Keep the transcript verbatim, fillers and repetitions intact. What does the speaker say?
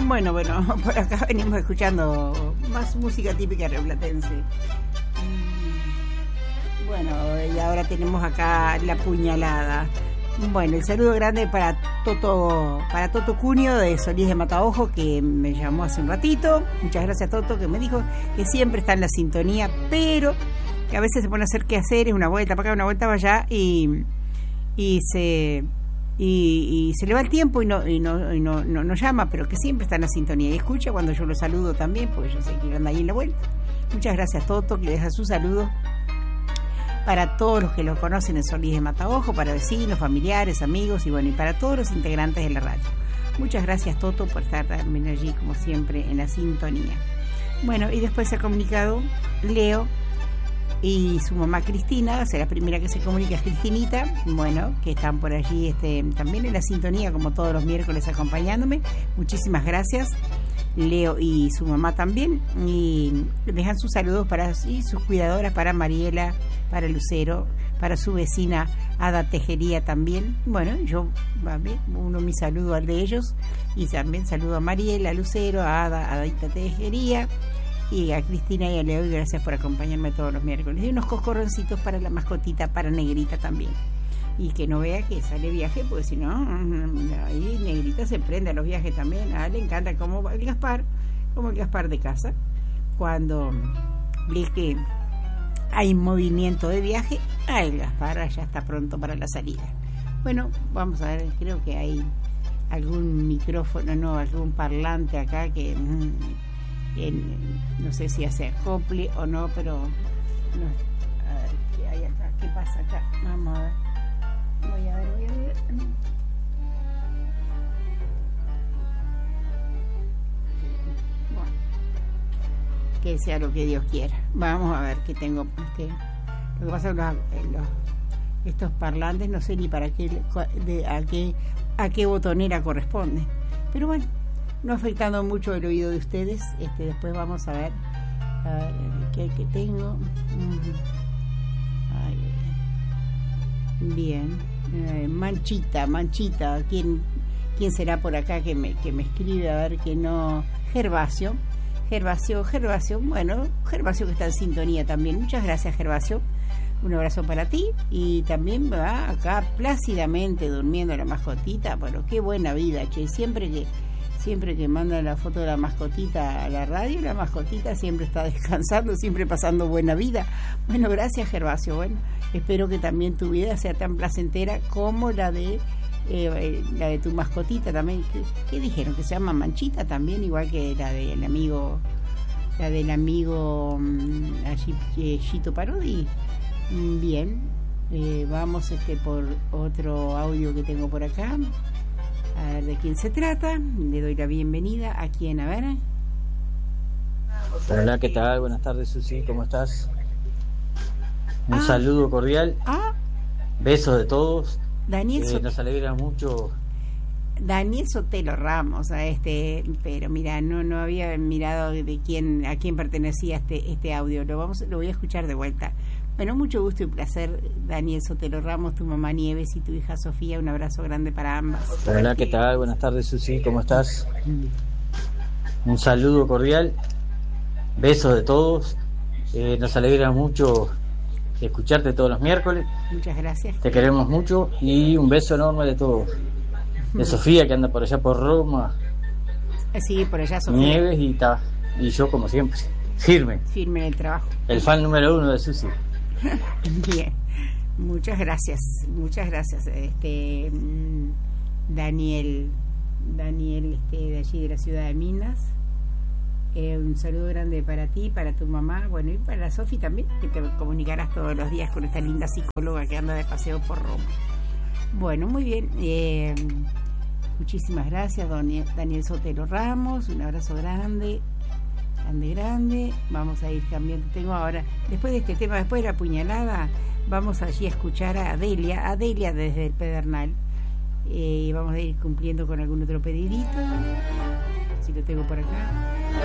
Bueno, bueno, por acá venimos escuchando más música típica rioplatense. Bueno, y ahora tenemos acá la puñalada. Bueno, el saludo grande para Toto, para Toto Cunio de Solís de Mataojo, que me llamó hace un ratito. Muchas gracias, Toto, que me dijo que siempre está en la sintonía, pero que a veces se pone a hacer qué hacer, es una vuelta para acá, una vuelta para allá, y, y se y, y se le va el tiempo y no y no, y no, no, no llama, pero que siempre está en la sintonía y escucha cuando yo lo saludo también, porque yo sé que anda ahí en la vuelta. Muchas gracias, Toto, que le deja su saludo para todos los que lo conocen en Solís de Mataojo, para vecinos, familiares, amigos y bueno, y para todos los integrantes de la radio. Muchas gracias, Toto, por estar también allí, como siempre, en la sintonía. Bueno, y después se ha comunicado Leo y su mamá Cristina, o sea, la primera que se comunica es Cristinita, bueno, que están por allí este, también en la sintonía, como todos los miércoles, acompañándome. Muchísimas gracias, Leo y su mamá también, y dejan sus saludos para y sus cuidadoras, para Mariela, para Lucero, para su vecina Ada Tejería también. Bueno, yo uno mi saludo al de ellos, y también saludo a Mariela, a Lucero, a Ada, a Adita Tejería, y a Cristina y a Leo, y gracias por acompañarme todos los miércoles. Y unos coscorroncitos para la mascotita, para Negrita también. Y que no vea que sale viaje, porque si no, ahí Negrita se prende a los viajes también. A él le encanta como el Gaspar, como el Gaspar de casa. Cuando ve que hay movimiento de viaje, a el Gaspar ya está pronto para la salida. Bueno, vamos a ver, creo que hay algún micrófono, no, algún parlante acá que en, no sé si hace acople o no, pero no, a ver qué hay acá, qué pasa acá, vamos a ver. Voy a ver, voy a ver. Bueno, que sea lo que Dios quiera. Vamos a ver qué tengo. Este, lo que pasa es que los, los, estos parlantes no sé ni para qué, de, a qué, a qué botonera corresponde. Pero bueno, no afectando mucho el oído de ustedes. Este, después vamos a ver, a ver qué, qué tengo. Uh-huh. Ay, bien, eh, Manchita, Manchita, ¿quién, quién será por acá que me, que me escribe? A ver que no, Gervasio, Gervasio, Gervasio, bueno, Gervasio que está en sintonía también. Muchas gracias, Gervasio, un abrazo para ti, y también va acá plácidamente durmiendo la mascotita. Bueno, qué buena vida, che, siempre que siempre que manda la foto de la mascotita a la radio, la mascotita siempre está descansando, siempre pasando buena vida. Bueno, gracias, Gervasio. Bueno, espero que también tu vida sea tan placentera como la de eh, la de tu mascotita también. ¿Qué, qué dijeron? Que se llama Manchita también, igual que la del amigo, la del amigo allí, eh, Chito Parodi. Bien, eh, vamos este por otro audio que tengo por acá. A ver de quién se trata. Le doy la bienvenida a quien, a ver. Hola, ¿qué tal? Buenas tardes, Susi, ¿cómo estás? Un ah. saludo cordial. Ah. Besos de todos. Daniel eh, Sot- nos alegra mucho. Daniel Sotelo Ramos, a este, pero mira, no no había mirado de quién a quién pertenecía este este audio. Lo vamos lo voy a escuchar de vuelta. Bueno, mucho gusto y placer, Daniel Sotelo Ramos, tu mamá Nieves y tu hija Sofía. Un abrazo grande para ambas. Hola, ¿qué tal? Buenas tardes, Susi, ¿cómo estás? Un saludo cordial. Besos de todos. Eh, nos alegra mucho escucharte todos los miércoles. Muchas gracias. Te queremos mucho y un beso enorme de todos. De Sofía, que anda por allá por Roma. Sí, por allá Sofía. Nieves y, ta, y yo, como siempre, firme. Firme en el trabajo. El fan número uno de Susi. Bien, muchas gracias, muchas gracias, este Daniel, Daniel, este de allí de la ciudad de Minas. Eh, un saludo grande para ti, para tu mamá, bueno, y para la Sofi también, que te comunicarás todos los días con esta linda psicóloga que anda de paseo por Roma. Bueno, muy bien, eh, muchísimas gracias, Daniel, Daniel Sotelo Ramos, un abrazo grande. Grande, grande, vamos a ir cambiando. Tengo ahora, después de este tema, después de la puñalada, vamos allí a escuchar a Adelia, Adelia desde el Pedernal, eh, y vamos a ir cumpliendo con algún otro pedidito, si lo tengo por acá.